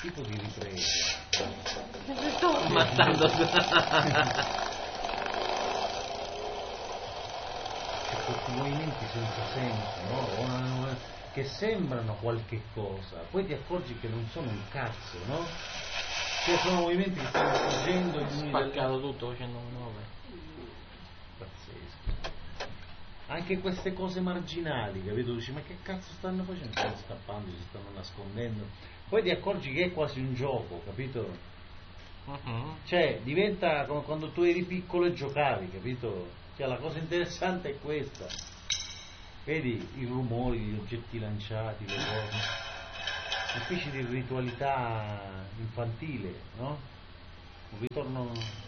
tipo di ripresa. Sto ammazzando. Questi movimenti senza senso, no? Che sembrano qualche cosa, poi ti accorgi che non sono un cazzo, no? Cioè sono movimenti che stanno sfuggendo gli uni Spaccato tutto facendo un 9. Pazzesco. Anche queste cose marginali, capito? Dici, ma che cazzo stanno facendo? Stanno scappando, si stanno nascondendo. Poi ti accorgi che è quasi un gioco, capito? Cioè, diventa come quando tu eri piccolo e giocavi, capito? Cioè, la cosa interessante è questa. Vedi i rumori, gli oggetti lanciati, le cose. Una specie di ritualità infantile, no? Un ritorno